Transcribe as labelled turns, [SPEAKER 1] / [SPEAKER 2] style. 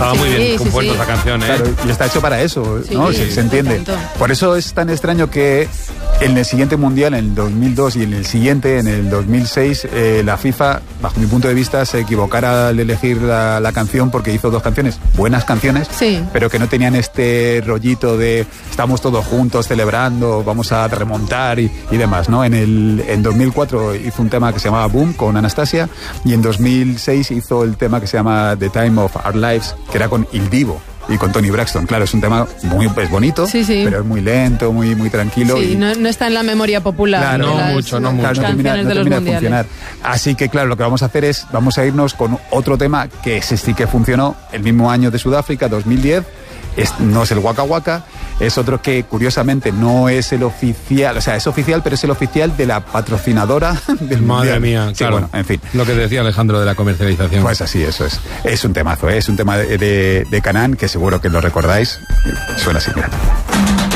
[SPEAKER 1] Estaba muy bien compuesto esa canción, ¿eh?
[SPEAKER 2] Claro, y está hecho para eso, ¿no? Se entiende. Por eso es tan extraño que en el siguiente mundial, en el 2002 y en el siguiente, en el 2006, la FIFA, bajo mi punto de vista, se equivocara al elegir la canción, porque hizo dos canciones, buenas canciones, pero que no tenían este rollito de estamos todos juntos celebrando, vamos a remontar y demás, ¿no? En 2004 hizo un tema que se llamaba Boom con Anastasia, y en 2006 hizo el tema que se llama The Time of Our Lives, que era con Il Divo y con Toni Braxton. Claro, es un tema muy bonito, pero es muy lento, muy tranquilo.
[SPEAKER 3] Sí, y no está en la memoria popular.
[SPEAKER 2] Claro,
[SPEAKER 3] no
[SPEAKER 2] mucho.
[SPEAKER 3] Claro,
[SPEAKER 2] no termina de funcionar. Así que, claro, lo que vamos a hacer es, vamos a irnos con otro tema que ese sí que funcionó el mismo año de Sudáfrica, 2010. No es el Waka Waka, es otro que curiosamente no es el oficial, o sea, es oficial, pero es el oficial de la patrocinadora del
[SPEAKER 1] Madre
[SPEAKER 2] mundial.
[SPEAKER 1] mía,
[SPEAKER 2] sí,
[SPEAKER 1] claro.
[SPEAKER 2] Bueno, en fin.
[SPEAKER 1] Lo que decía Alejandro de la comercialización.
[SPEAKER 2] Pues así, eso es. Es un temazo, es un tema de Canaan, que seguro que lo recordáis. Suena así, mira.